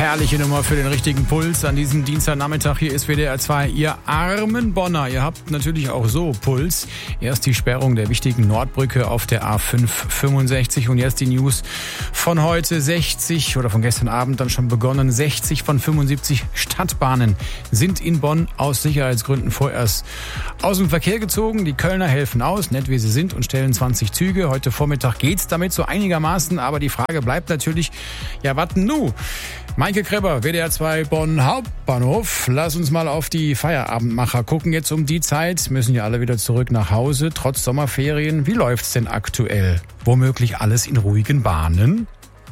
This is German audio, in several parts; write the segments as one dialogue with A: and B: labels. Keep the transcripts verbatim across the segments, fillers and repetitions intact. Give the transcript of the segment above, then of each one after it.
A: Herrliche Nummer für den richtigen Puls an diesem Dienstagnachmittag. Hier ist W D R zwei, ihr armen Bonner. Ihr habt natürlich auch so Puls. Erst die Sperrung der wichtigen Nordbrücke auf der A fünf fünfundsechzig und jetzt die News von heute. sechzig oder von gestern Abend dann schon begonnen. sechzig von fünfundsiebzig Stadtbahnen sind in Bonn aus Sicherheitsgründen vorerst aus dem Verkehr gezogen. Die Kölner helfen aus, nett wie sie sind, und stellen zwanzig Züge. Heute Vormittag geht's damit so einigermaßen, aber die Frage bleibt natürlich, ja, was nu? Maike Krebber, W D R zwei Bonn Hauptbahnhof. Lass uns mal auf die Feierabendmacher gucken. Jetzt um die Zeit müssen ja alle wieder zurück nach Hause, trotz Sommerferien. Wie läuft's denn aktuell? Womöglich alles in ruhigen Bahnen?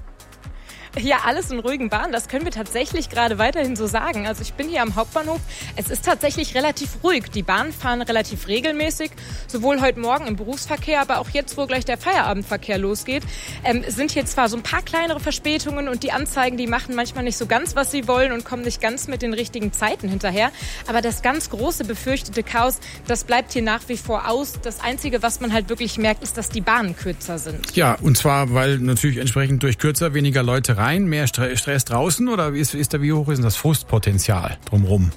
B: Ja, alles in ruhigen Bahnen, das können wir tatsächlich gerade weiterhin so sagen. Also ich bin hier am Hauptbahnhof, es ist tatsächlich relativ ruhig. Die Bahnen fahren relativ regelmäßig, sowohl heute Morgen im Berufsverkehr, aber auch jetzt, wo gleich der Feierabendverkehr losgeht. Ähm, sind hier zwar so ein paar kleinere Verspätungen und die Anzeigen, die machen manchmal nicht so ganz, was sie wollen und kommen nicht ganz mit den richtigen Zeiten hinterher. Aber das ganz große befürchtete Chaos, das bleibt hier nach wie vor aus. Das Einzige, was man halt wirklich merkt, ist, dass die Bahnen kürzer sind.
A: Ja, und zwar, weil natürlich entsprechend durch kürzer weniger Leute rein. Mehr Stress draußen, oder ist, ist da, wie hoch ist denn das Frustpotenzial drumherum?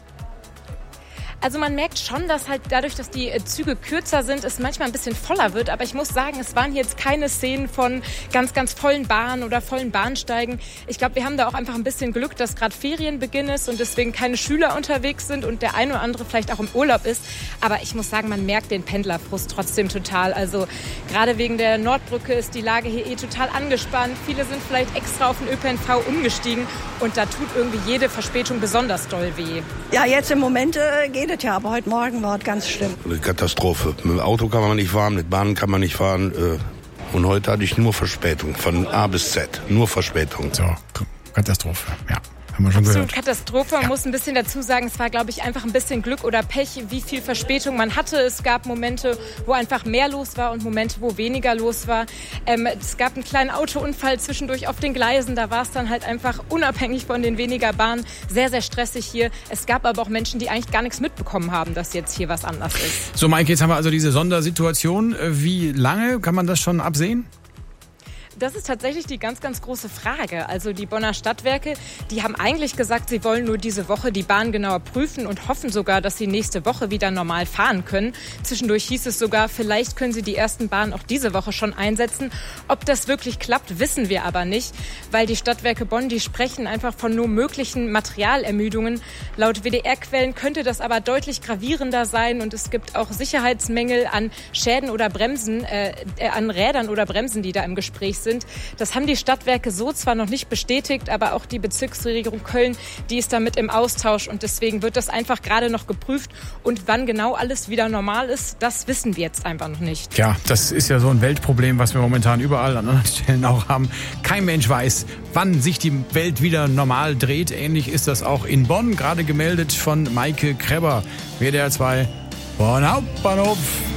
B: Also man merkt schon, dass halt dadurch, dass die Züge kürzer sind, es manchmal ein bisschen voller wird. Aber ich muss sagen, es waren jetzt keine Szenen von ganz, ganz vollen Bahnen oder vollen Bahnsteigen. Ich glaube, wir haben da auch einfach ein bisschen Glück, dass gerade Ferienbeginn ist und deswegen keine Schüler unterwegs sind und der eine oder andere vielleicht auch im Urlaub ist. Aber ich muss sagen, man merkt den Pendlerfrust trotzdem total. Also gerade wegen der Nordbrücke ist die Lage hier eh total angespannt. Viele sind vielleicht extra auf den Ö P N V umgestiegen und da tut irgendwie jede Verspätung besonders doll weh.
C: Ja, jetzt im Moment äh, geht es ja, aber heute Morgen war es ganz schlimm.
D: Eine Katastrophe. Mit dem Auto kann man nicht fahren, mit Bahnen kann man nicht fahren. Äh, und heute hatte ich nur Verspätung, von A bis Z. Nur Verspätung.
A: So, Katastrophe, ja. Haben wir schon
B: Absolut
A: gehört.
B: Katastrophe. Man ja. muss ein bisschen dazu sagen, es war, glaube ich, einfach ein bisschen Glück oder Pech, wie viel Verspätung man hatte. Es gab Momente, wo einfach mehr los war und Momente, wo weniger los war. Ähm, es gab einen kleinen Autounfall zwischendurch auf den Gleisen. Da war es dann halt einfach unabhängig von den weniger Bahnen sehr, sehr stressig hier. Es gab aber auch Menschen, die eigentlich gar nichts mitbekommen haben, dass jetzt hier was anders ist.
A: So, Maike, jetzt haben wir also diese Sondersituation. Wie lange kann man das schon absehen?
B: Das ist tatsächlich die ganz, ganz große Frage. Also die Bonner Stadtwerke, die haben eigentlich gesagt, sie wollen nur diese Woche die Bahn genauer prüfen und hoffen sogar, dass sie nächste Woche wieder normal fahren können. Zwischendurch hieß es sogar, vielleicht können sie die ersten Bahnen auch diese Woche schon einsetzen. Ob das wirklich klappt, wissen wir aber nicht, weil die Stadtwerke Bonn, die sprechen einfach von nur möglichen Materialermüdungen. Laut W D R-Quellen könnte das aber deutlich gravierender sein und es gibt auch Sicherheitsmängel an Schäden oder Bremsen, äh, an Rädern oder Bremsen, die da im Gespräch sind. Sind. Das haben die Stadtwerke so zwar noch nicht bestätigt, aber auch die Bezirksregierung Köln, die ist da mit im Austausch und deswegen wird das einfach gerade noch geprüft und wann genau alles wieder normal ist, das wissen wir jetzt einfach noch nicht.
A: Ja, das ist ja so ein Weltproblem, was wir momentan überall an anderen Stellen auch haben. Kein Mensch weiß, wann sich die Welt wieder normal dreht. Ähnlich ist das auch in Bonn, gerade gemeldet von Maike Krebber, W D R zwei Bonn Hauptbahnhof.